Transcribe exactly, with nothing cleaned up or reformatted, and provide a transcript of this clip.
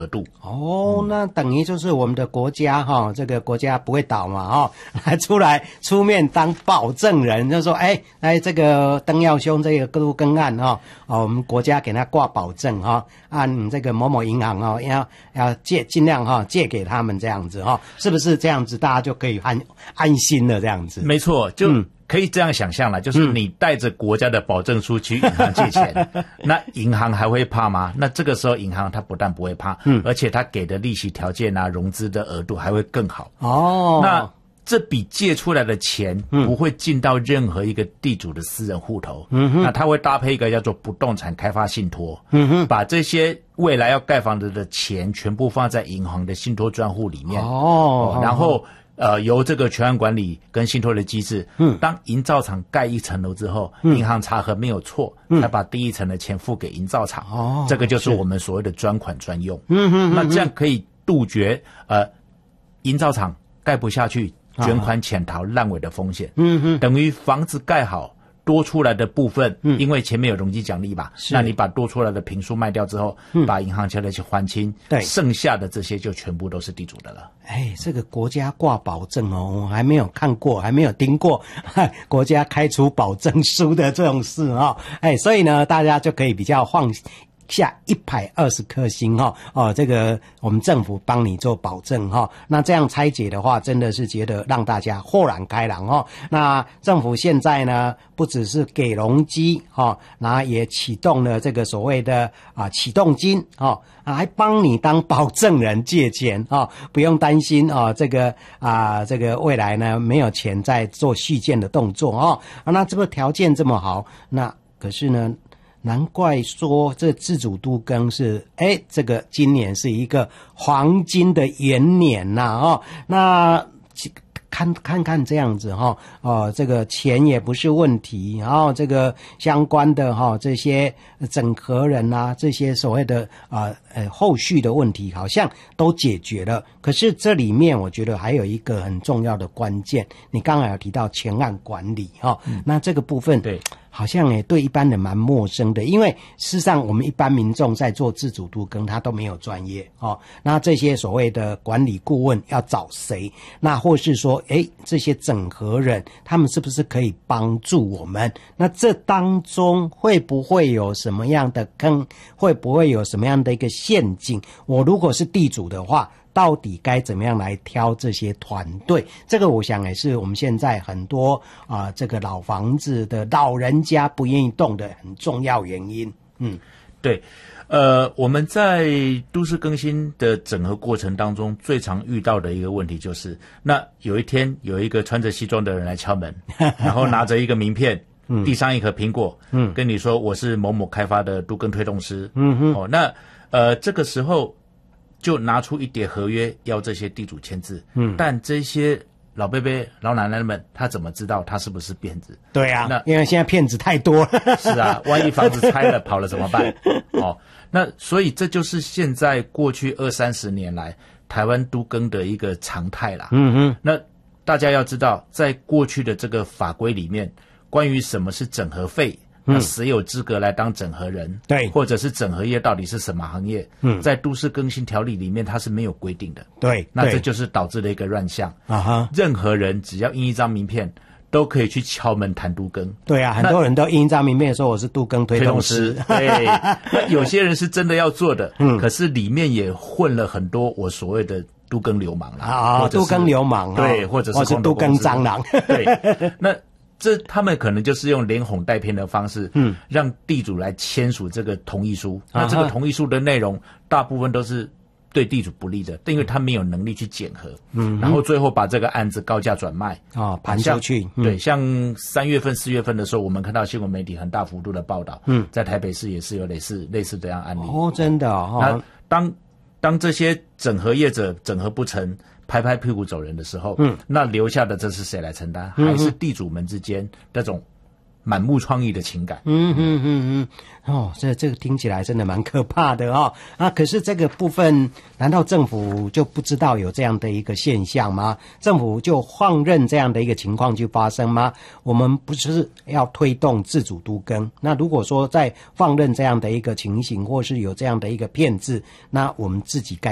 额度。 哦，那等于就是我们的国家哈，这个国家不会倒嘛哈，来出来出面当保证人，就说哎，哎这个邓耀兄这个都更案哈，哦我们国家给他挂保证哈，按这个某某银行哈要要借尽量哈借给他们这样子哈，是不是这样子大家就可以安安心了这样子？ 没错，就。嗯可以这样想象了，就是你带着国家的保证书去银行借钱，嗯、那银行还会怕吗？那这个时候银行它不但不会怕，嗯，而且它给的利息条件啊、融资的额度还会更好。哦，那这笔借出来的钱不会进到任何一个地主的私人户头，嗯哼，那它会搭配一个叫做不动产开发信托，嗯哼，把这些未来要盖房子的钱全部放在银行的信托专户里面。哦，然后。呃，由这个全案管理跟信托的机制，嗯，当营造厂盖一层楼之后，嗯、银行查核没有错，嗯，才把第一层的钱付给营造厂，哦，这个就是我们所谓的专款专用，嗯哼，那这样可以杜绝呃营造厂盖不下去，卷款潜逃烂尾的风险，嗯哼，等于房子盖好。多出来的部分，嗯，因为前面有容积奖励吧，那你把多出来的坪数卖掉之后，嗯，把银行钱的去还清，对，剩下的这些就全部都是地主的了。 哎，这个国家挂保证哦，我还没有看过，还没有听过国家开出保证书的这种事哦，哎，所以呢，大家就可以比较放下一百二十颗星哈哦，这个我们政府帮你做保证哈，那这样拆解的话，真的是觉得让大家豁然开朗哈。那政府现在呢，不只是给容积哈，然后也启动了这个所谓的啊启动金哈，还帮你当保证人借钱哈，不用担心啊这个啊这个未来呢没有钱再做续建的动作哦。那这个条件这么好，那可是呢？难怪说这自主都更是，哎，这个今年是一个黄金的元年呐、啊，哦，那看看看这样子哈，哦，这个钱也不是问题，然后这个相关的哈这些整合人啊，这些所谓的啊呃后续的问题好像都解决了。可是这里面我觉得还有一个很重要的关键，你刚才有提到全案管理哈、嗯，那这个部分对。好像也对一般人蛮陌生的，因为事实上我们一般民众在做自主都更，他都没有专业哦。那这些所谓的管理顾问要找谁？那或是说，诶，这些整合人，他们是不是可以帮助我们？那这当中会不会有什么样的坑？会不会有什么样的一个陷阱？我如果是地主的话，到底该怎么样来挑这些团队？这个我想也是我们现在很多啊、呃、这个老房子的老人家不愿意动的很重要原因。嗯， 对，呃，我们在都市更新的整合过程当中，最常遇到的一个问题就是，那有一天有一个穿着西装的人来敲门，然后拿着一个名片。嗯，递上一颗苹果，嗯，跟你说我是某某开发的都更推动师，嗯哼，哦，那呃这个时候就拿出一叠合约要这些地主签字，嗯，但这些老伯伯、老奶奶们，他怎么知道他是不是骗子？ 对啊，那因为现在骗子太多了。 是啊，万一房子拆了跑了怎么办？哦，那所以这就是现在过去二三十年来台湾都更的一个常态啦。嗯哼，那大家要知道，在过去的这个法规里面。关于什么是整合费，那谁有资格来当整合人？对，或者是整合业到底是什么行业？嗯，在都市更新条例里面它是没有规定的。对，那这就是导致了一个乱象啊哈！任何人只要印一张名片，都可以去敲门谈都更。 对啊，很多人都印一张名片说我是都更推动师。 对，那有些人是真的要做的，嗯，可是里面也混了很多我所谓的都更流氓啦， 啊，都更流氓， 对，或者是是都更蟑螂。 对，那。这他们可能就是用连哄带骗的方式，嗯，让地主来签署这个同意书。那这个同意书的内容大部分都是对地主不利的，因为他没有能力去检核，嗯，然后最后把这个案子高价转卖啊，盘出去。 嗯、对，像三月份、四月份的时候，我们看到新闻媒体很大幅度的报道，嗯，在台北市也是有类似类似这样案例。 哦，真的哦。 那当当这些整合业者整合不成。拍拍屁股走人的时候，嗯，那留下的这是谁来承担？还是地主们之间那种满目疮痍的情感。 嗯嗯嗯嗯，哦，这这个听起来真的蛮可怕的哦。啊，可是这个部分，难道政府就不知道有这样的一个现象吗？政府就放任这样的一个情况去发生吗？我们不是要推动自主都更？那如果说在放任这样的一个情形，或是有这样的一个骗子，那我们自己该